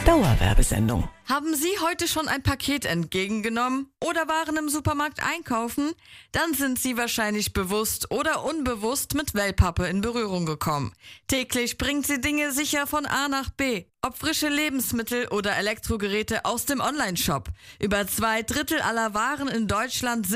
Dauerwerbesendung. Haben Sie heute schon ein Paket entgegengenommen oder waren im Supermarkt einkaufen? Dann sind Sie wahrscheinlich bewusst oder unbewusst mit Wellpappe in Berührung gekommen. Täglich bringt sie Dinge sicher von A nach B. Ob frische Lebensmittel oder Elektrogeräte aus dem Onlineshop. Über 2/3 aller Waren in Deutschland